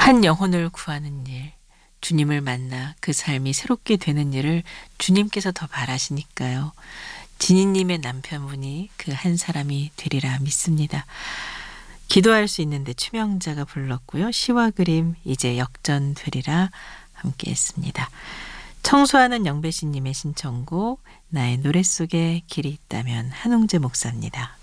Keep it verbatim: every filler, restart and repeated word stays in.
한 영혼을 구하는 일, 주님을 만나 그 삶이 새롭게 되는 일을 주님께서 더 바라시니까요. 지니님의 남편분이 그 한 사람이 되리라 믿습니다. 기도할 수 있는데 추명자가 불렀고요. 시와 그림 이제 역전되리라 함께 했습니다. 청소하는 영배씨님의 신청곡 나의 노래 속에 길이 있다면 한웅재 목사입니다.